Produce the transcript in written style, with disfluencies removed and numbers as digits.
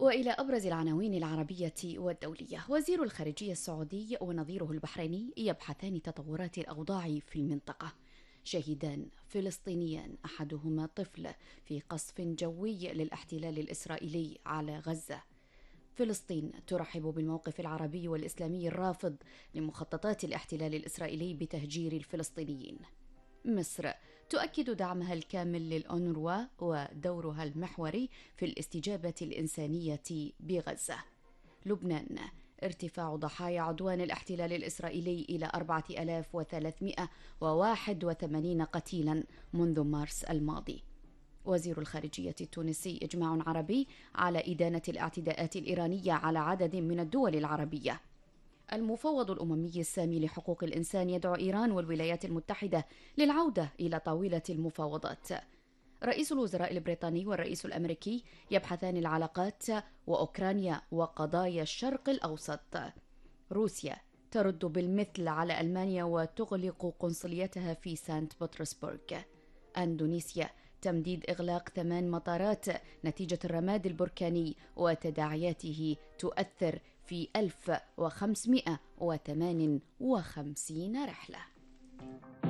وإلى أبرز العناوين العربية والدولية. وزير الخارجية السعودي ونظيره البحريني يبحثان تطورات الأوضاع في المنطقة. شهدان فلسطينيان أحدهما طفل في قصف جوي للاحتلال الإسرائيلي على غزة. فلسطين ترحب بالموقف العربي والإسلامي الرافض لمخططات الاحتلال الإسرائيلي بتهجير الفلسطينيين. مصر تؤكد دعمها الكامل للأونروا ودورها المحوري في الاستجابة الإنسانية بغزة. لبنان ارتفاع ضحايا عدوان الاحتلال الإسرائيلي إلى 4381 قتيلا منذ مارس الماضي. وزير الخارجية التونسي إجماع عربي على إدانة الاعتداءات الإيرانية على عدد من الدول العربية. المفوض الأممي السامي لحقوق الإنسان يدعو إيران والولايات المتحدة للعودة إلى طاولة المفاوضات. رئيس الوزراء البريطاني والرئيس الأمريكي يبحثان العلاقات وأوكرانيا وقضايا الشرق الأوسط. روسيا ترد بالمثل على ألمانيا وتغلق قنصليتها في سانت بطرسبرغ. أندونيسيا تمديد إغلاق 8 مطارات نتيجة الرماد البركاني وتداعياته تؤثر في 1558 رحلة.